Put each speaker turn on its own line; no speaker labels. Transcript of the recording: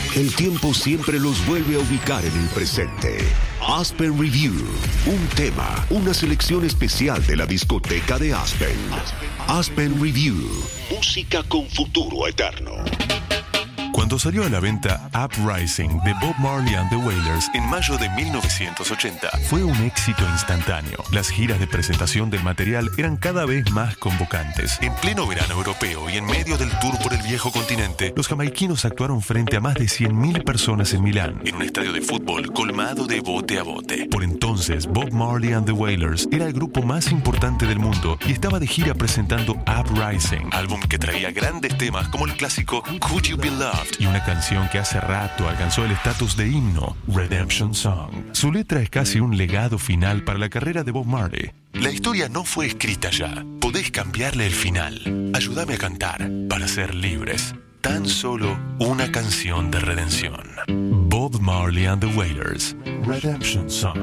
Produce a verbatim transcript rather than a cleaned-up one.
El tiempo siempre los vuelve a ubicar en el presente. Aspen Review, un tema, una selección especial de la discoteca de Aspen. Aspen Review, música con futuro eterno.
Cuando salió a la venta Uprising de Bob Marley and the Wailers en mayo de mil novecientos ochenta, fue un éxito instantáneo. Las giras de presentación del material eran cada vez más convocantes. En pleno verano europeo y en medio del tour por el viejo continente, los jamaiquinos actuaron frente a más de cien mil personas en Milán, en un estadio de fútbol colmado de bote a bote. Por entonces, Bob Marley and the Wailers era el grupo más importante del mundo y estaba de gira presentando Uprising, álbum que traía grandes temas como el clásico Could You Be Loved y una canción que hace rato alcanzó el estatus de himno, Redemption Song. Su letra es casi un legado final para la carrera de Bob Marley. La historia no fue escrita ya. Podés cambiarle el final. Ayúdame a cantar para ser libres. Tan solo una canción de redención. Bob Marley and the Wailers, Redemption Song.